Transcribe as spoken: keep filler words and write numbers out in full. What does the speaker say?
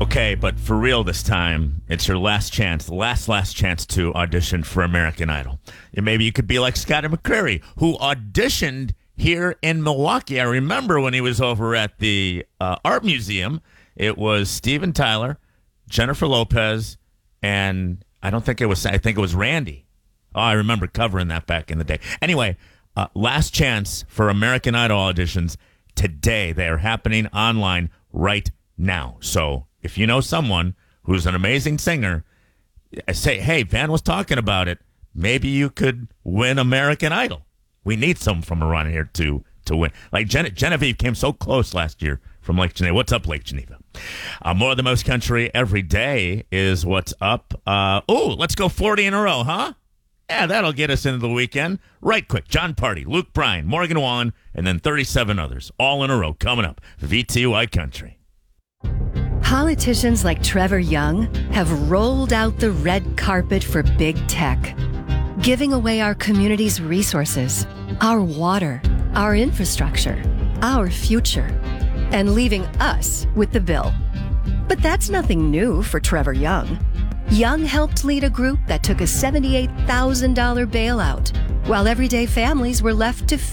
Okay, but for real this time, it's your last chance, the last, last chance to audition for American Idol. And maybe you could be like Scotty McCreery, who auditioned here in Milwaukee. I remember when he was over at the uh, Art Museum, it was Steven Tyler, Jennifer Lopez, and I don't think it was, I think it was Randy. Oh, I remember covering that back in the day. Anyway, uh, last chance for American Idol auditions today. They are happening online right now. So if you know someone who's an amazing singer, say, hey, Van was talking about it. Maybe you could win American Idol. We need some from around here to to win. Like Gen- Genevieve came so close last year from Lake Geneva. What's up, Lake Geneva? Uh, more than most country every day is what's up. Uh, oh, let's go forty in a row, huh? Yeah, that'll get us into the weekend. Right quick. John Party, Luke Bryan, Morgan Wallen, and then thirty-seven others all in a row coming up. V T Y Country. Politicians like Trevor Young have rolled out the red carpet for big tech, giving away our community's resources, our water, our infrastructure, our future, and leaving us with the bill. But that's nothing new for Trevor Young. Young helped lead a group that took a seventy-eight thousand dollars bailout, while everyday families were left to